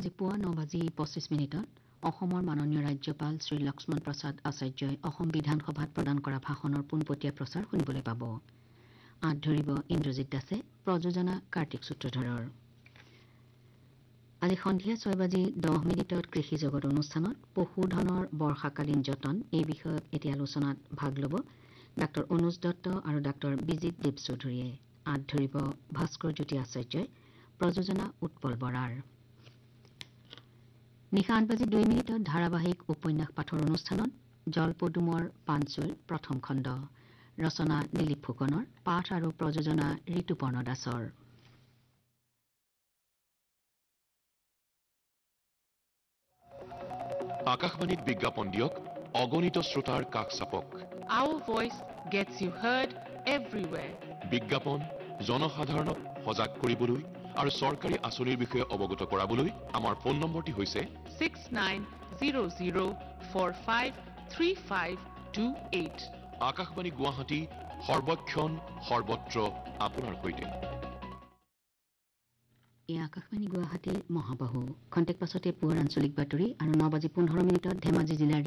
আজি পুৱা 9:25 অসমৰ মাননীয় ৰাজ্যপাল শ্ৰী লক্ষ্মণ প্ৰসাদ আচাৰ্যই অসম বিধানসভাত প্ৰদান কৰা ভাষণৰ পোনপটীয়া প্ৰচাৰ শুনিবলৈ পাব। আঁত ধৰিব ইন্দ্ৰজিৎ দাসে, প্ৰযোজনা কাৰ্তিক সূত্ৰধৰৰ। আজি সন্ধিয়া 6:10 কৃষি জগত অনুষ্ঠানত পশুধনৰ বৰ্ষাকালীন যতন এই বিষয়ত এতিয়া আলোচনাত ভাগ ল'ব ডাঃ অনুজ দত্ত আৰু ডাঃ বিজিত দেৱ চৌধুৰীয়ে। আঁত ধৰিব ভাস্কৰ জ্যোতি আচাৰ্যই, প্ৰযোজনা উৎপল বৰাৰ। নিশা 8:02 ধাৰাবাহিক উপন্যাস পাঠৰ অনুষ্ঠানত জলপদুমৰ পাঞ্চৈৰ প্ৰথম খণ্ড, ৰচনা দিলীপ ফুকনৰ, পাঠ আৰু প্ৰযোজনা ঋতুপৰ্ণ দাসৰ। আকাশবাণীত বিজ্ঞাপন দিয়ক, অগণিত শ্ৰোতাৰ কাষ চাপক। Our voice gets you heard everywhere. বিজ্ঞাপন জনসাধাৰণক সজাগ কৰিবলৈ আৰু চৰকাৰী আঁচনিৰ বিষয়ে অৱগত কৰাবলৈ আমাৰ ফোন নম্বৰটি হৈছে 6900453528. আকাশবাণী গুৱাহাটী, সৰ্বক্ষণ সৰ্বত্ৰ আপোনাৰ সৈতে। এই আকাশবাণী গুৱাহাটীৰ মহাবাহু খন্তেক পাছতে পুৱাৰ আঞ্চলিক বাতৰি আৰু 9:15 ধেমাজি জিলাৰ